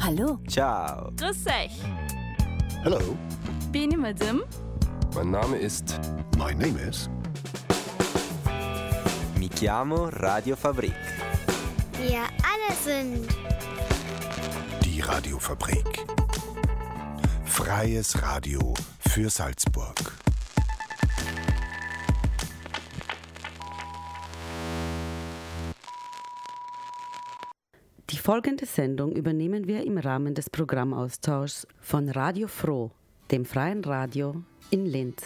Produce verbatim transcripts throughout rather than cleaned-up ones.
Hallo. Ciao. Grüß euch. Hello. Bin ich Madame? Mein Name ist... My name is... Mi chiamo Radiofabrik. Wir alle sind... Die Radiofabrik. Freies Radio für Salzburg. Die folgende Sendung übernehmen wir im Rahmen des Programmaustauschs von Radio Froh, dem freien Radio in Linz.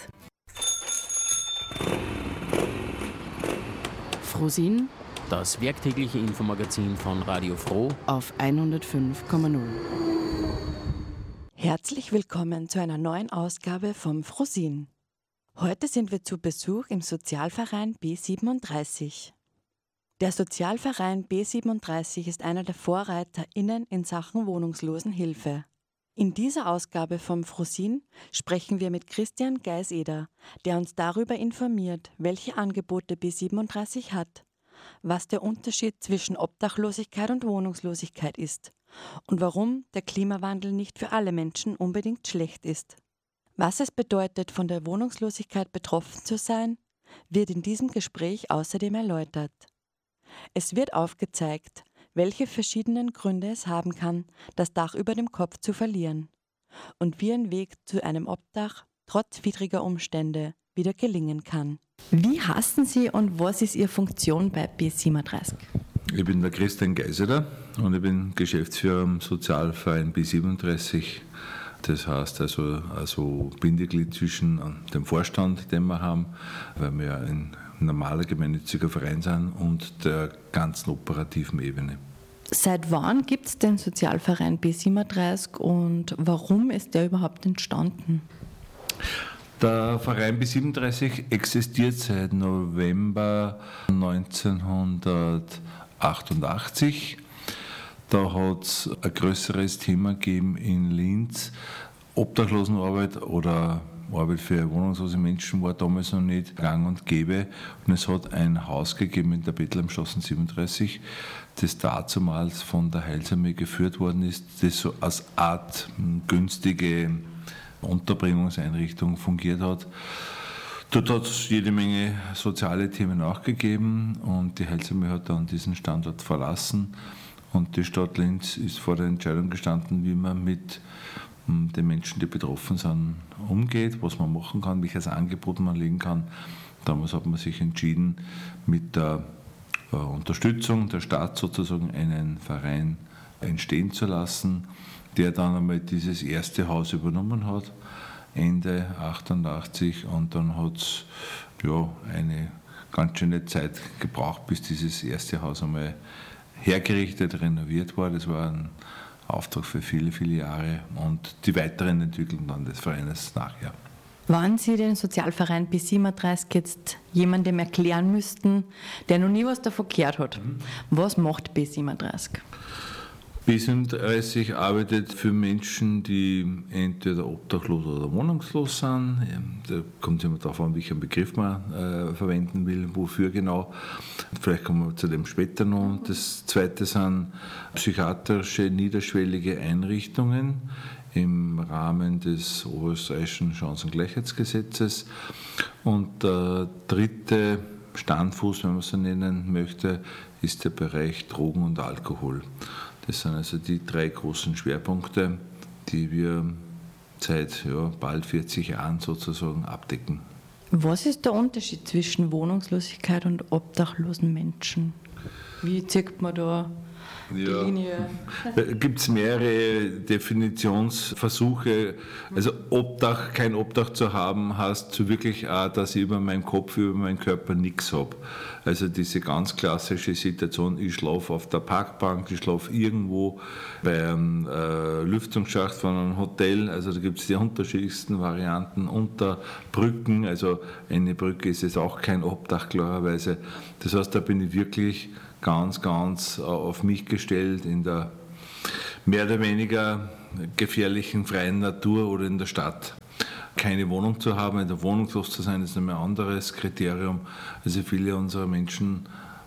Frohsinn, das werktägliche Infomagazin von Radio Froh auf hundertfünf Komma null. Herzlich willkommen zu einer neuen Ausgabe vom Frohsinn. Heute sind wir zu Besuch im Sozialverein B siebenunddreißig. Der Sozialverein B siebenunddreißig ist einer der VorreiterInnen in Sachen Wohnungslosenhilfe. In dieser Ausgabe vom Frohsinn sprechen wir mit Christian Geiseder, der uns darüber informiert, welche Angebote B siebenunddreißig hat, was der Unterschied zwischen Obdachlosigkeit und Wohnungslosigkeit ist und warum der Klimawandel nicht für alle Menschen unbedingt schlecht ist. Was es bedeutet, von der Wohnungslosigkeit betroffen zu sein, wird in diesem Gespräch außerdem erläutert. Es wird aufgezeigt, welche verschiedenen Gründe es haben kann, das Dach über dem Kopf zu verlieren und wie ein Weg zu einem Obdach trotz widriger Umstände wieder gelingen kann. Wie heißen Sie und was ist Ihre Funktion bei B siebenunddreißig? Ich bin der Christian Geiseder und ich bin Geschäftsführer im Sozialverein B siebenunddreißig. Das heißt also, also Bindeglied zwischen dem Vorstand, den wir haben, weil wir ein normaler gemeinnütziger Verein sind, und der ganzen operativen Ebene. Seit wann gibt es den Sozialverein B siebenunddreißig und warum ist der überhaupt entstanden? Der Verein B siebenunddreißig existiert seit November neunzehnhundertachtundachtzig. Da hat es ein größeres Thema gegeben in Linz. Obdachlosenarbeit oder Arbeit für wohnungslose Menschen war damals noch nicht gang und gäbe. Und es hat ein Haus gegeben in der Bethlehemstraße siebenunddreißig, das dazumals von der Heilsarmee geführt worden ist, das so als Art günstige Unterbringungseinrichtung fungiert hat. Dort hat es jede Menge soziale Themen nachgegeben und die Heilsarmee hat dann diesen Standort verlassen. Und die Stadt Linz ist vor der Entscheidung gestanden, wie man mit den Menschen, die betroffen sind, umgeht, was man machen kann, welches Angebot man legen kann. Damals hat man sich entschieden, mit der äh, Unterstützung der Stadt sozusagen einen Verein entstehen zu lassen, der dann einmal dieses erste Haus übernommen hat, Ende achtundachtzig, und dann hat es ja, eine ganz schöne Zeit gebraucht, bis dieses erste Haus einmal hergerichtet, renoviert war. Das war ein Auftrag für viele, viele Jahre und die weiteren Entwicklungen dann des Vereines nachher. Wenn Sie den Sozialverein B siebenunddreißig jetzt jemandem erklären müssten, der noch nie was davon gehört hat, mhm. was macht B siebenunddreißig? B siebenunddreißig arbeitet für Menschen, die entweder obdachlos oder wohnungslos sind. Da kommt es immer darauf an, welchen Begriff man äh, verwenden will, wofür genau. Vielleicht kommen wir zu dem später noch. Das zweite sind psychiatrische niederschwellige Einrichtungen im Rahmen des Oberösterreichischen Chancengleichheitsgesetzes. Und der dritte Standfuß, wenn man es so nennen möchte, ist der Bereich Drogen und Alkohol. Das sind also die drei großen Schwerpunkte, die wir seit ja, bald vierzig Jahren sozusagen abdecken. Was ist der Unterschied zwischen Wohnungslosigkeit und obdachlosen Menschen? Wie zieht man da die ja, Linie? Da gibt es mehrere Definitionsversuche. Also Obdach, kein Obdach zu haben, heißt so wirklich auch, dass ich über meinen Kopf, über meinen Körper nichts habe. Also diese ganz klassische Situation, ich schlafe auf der Parkbank, ich schlafe irgendwo bei einem äh, Lüftungsschacht von einem Hotel. Also da gibt es die unterschiedlichsten Varianten, unter Brücken. Also eine Brücke ist jetzt auch kein Obdach, klarerweise. Das heißt, da bin ich wirklich ganz, ganz auf mich gestellt in der mehr oder weniger gefährlichen freien Natur oder in der Stadt. Keine Wohnung zu haben, in der wohnungslos zu sein, ist ein anderes Kriterium. Also viele unserer Menschen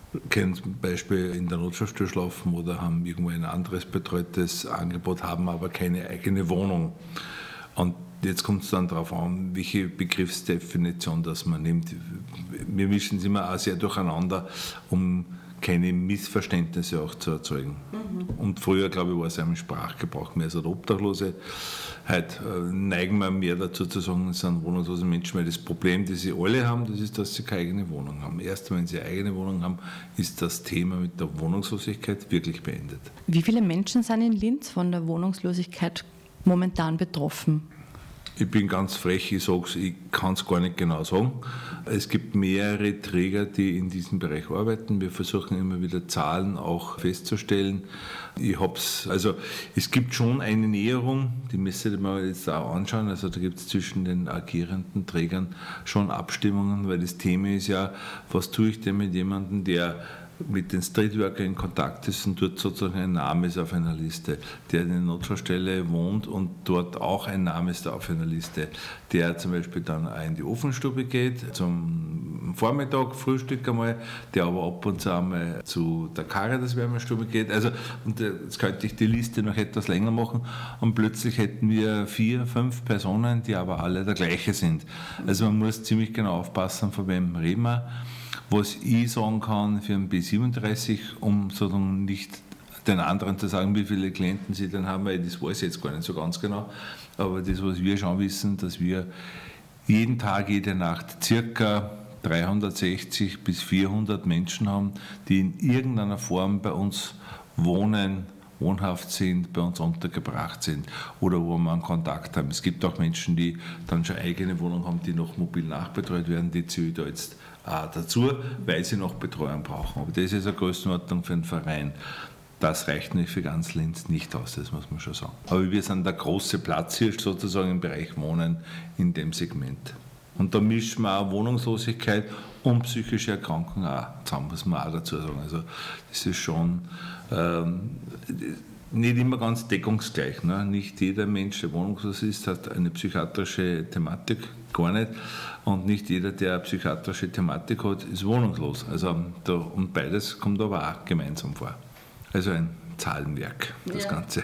können zum Beispiel in der Notfallstelle schlafen oder haben irgendwo ein anderes betreutes Angebot, haben aber keine eigene Wohnung. Und jetzt kommt es dann darauf an, welche Begriffsdefinition das man nimmt. Wir mischen es immer auch sehr durcheinander, um keine Missverständnisse auch zu erzeugen. Mhm. Und früher, glaube ich, war es ja im Sprachgebrauch mehr so der Obdachlose. Heute äh, neigen wir mehr dazu zu sagen, es sind wohnungslose Menschen, weil das Problem, das sie alle haben, das ist, dass sie keine eigene Wohnung haben. Erst wenn sie eine eigene Wohnung haben, ist das Thema mit der Wohnungslosigkeit wirklich beendet. Wie viele Menschen sind in Linz von der Wohnungslosigkeit momentan betroffen? Ich bin ganz frech, ich sage es, ich kann es gar nicht genau sagen. Es gibt mehrere Träger, die in diesem Bereich arbeiten. Wir versuchen immer wieder Zahlen auch festzustellen. Ich hab's, also es gibt schon eine Näherung, die müsste man jetzt auch anschauen. Also da gibt es zwischen den agierenden Trägern schon Abstimmungen, weil das Thema ist ja, was tue ich denn mit jemandem, der mit den Streetworker in Kontakt ist und dort sozusagen ein Name ist auf einer Liste, der in der Notfallstelle wohnt und dort auch ein Name ist auf einer Liste, der zum Beispiel dann auch in die Ofenstube geht, zum Vormittag, Frühstück einmal, der aber ab und zu einmal zu der Caritas-Wärmestube geht. Also, und jetzt könnte ich die Liste noch etwas länger machen und plötzlich hätten wir vier, fünf Personen, die aber alle der gleiche sind. Also man muss ziemlich genau aufpassen, von wem reden wir. Was ich sagen kann für den B siebenunddreißig, um sozusagen nicht den anderen zu sagen, wie viele Klienten sie dann haben, weil das weiß ich jetzt gar nicht so ganz genau. Aber das, was wir schon wissen, dass wir jeden Tag, jede Nacht circa dreihundertsechzig bis vierhundert Menschen haben, die in irgendeiner Form bei uns wohnen, wohnhaft sind, bei uns untergebracht sind oder wo wir einen Kontakt haben. Es gibt auch Menschen, die dann schon eigene Wohnung haben, die noch mobil nachbetreut werden, die zähle ich da jetzt auch dazu, weil sie noch Betreuung brauchen. Aber das ist eine Größenordnung für einen Verein. Das reicht nicht für ganz Linz nicht aus, das muss man schon sagen. Aber wir sind der große Platzhirsch sozusagen im Bereich Wohnen in dem Segment. Und da mischen wir auch Wohnungslosigkeit und psychische Erkrankungen auch zusammen, muss man auch dazu sagen. Also das ist schon ähm, nicht immer ganz deckungsgleich. Ne? Nicht jeder Mensch, der wohnungslos ist, hat eine psychiatrische Thematik, gar nicht. Und nicht jeder, der eine psychiatrische Thematik hat, ist wohnungslos. Also da, und beides kommt aber auch gemeinsam vor. Also ein Zahlenwerk, das ja. Ganze.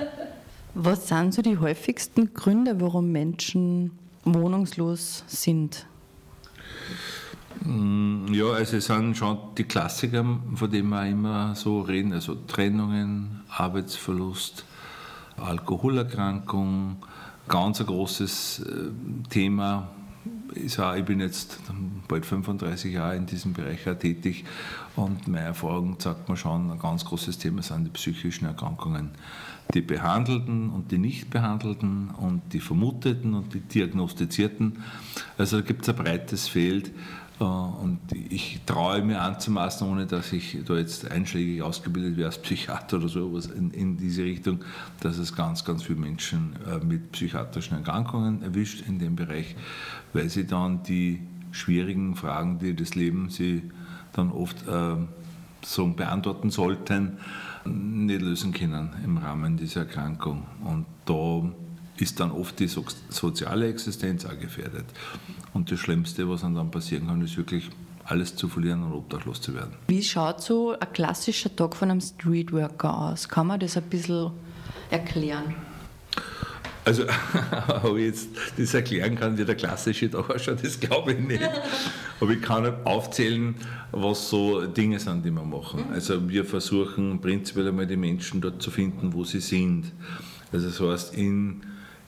Was sind so die häufigsten Gründe, warum Menschen wohnungslos sind? Ja, also es sind schon die Klassiker, von denen wir immer so reden, also Trennungen, Arbeitsverlust, Alkoholerkrankung, ganz ein großes Thema. Ist auch, ich bin jetzt bald fünfunddreißig Jahre in diesem Bereich auch tätig und meine Erfahrung sagt mir schon, ein ganz großes Thema sind die psychischen Erkrankungen. Die behandelten und die nicht behandelten und die vermuteten und die diagnostizierten. Also da gibt es ein breites Feld und ich traue mir anzumaßen, ohne dass ich da jetzt einschlägig ausgebildet wäre als Psychiater oder sowas in, in diese Richtung, dass es ganz, ganz viele Menschen mit psychiatrischen Erkrankungen erwischt in dem Bereich, weil sie dann die schwierigen Fragen, die das Leben sie dann oft äh, so beantworten sollten, nicht lösen können im Rahmen dieser Erkrankung. Und da ist dann oft die so- soziale Existenz auch gefährdet. Und das Schlimmste, was dann passieren kann, ist wirklich alles zu verlieren und obdachlos zu werden. Wie schaut so ein klassischer Tag von einem Streetworker aus? Kann man das ein bisschen erklären? Also, ob ich jetzt das erklären kann, wie der klassische Tag ausschaut, das glaube ich nicht. Aber ich kann aufzählen, was so Dinge sind, die wir machen. Also wir versuchen prinzipiell einmal die Menschen dort zu finden, wo sie sind. Also das heißt, in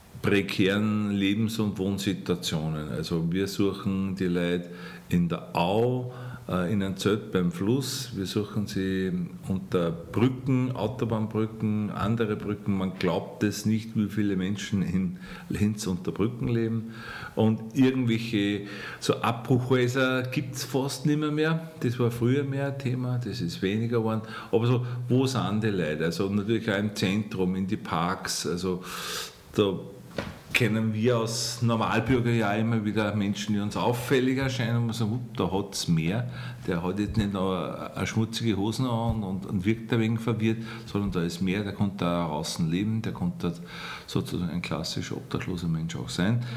prekären Lebens- und Wohnsituationen. Also wir suchen die Leute in der Au, in einem Zelt beim Fluss. Wir suchen sie unter Brücken, Autobahnbrücken, andere Brücken. Man glaubt es nicht, wie viele Menschen in Linz unter Brücken leben. Und irgendwelche so Abbruchhäuser gibt es fast nicht mehr, mehr. Das war früher mehr ein Thema, das ist weniger geworden. Aber so, wo sind die Leute? Also natürlich auch im Zentrum, in die Parks. Also da kennen wir als Normalbürger ja immer wieder Menschen, die uns auffällig erscheinen und man sagt, da hat es mehr. Der hat jetzt nicht noch eine schmutzige Hosen an und, und wirkt ein wenig verwirrt, sondern da ist mehr, der kann da draußen leben, der kann da sozusagen ein klassischer obdachloser Mensch auch sein.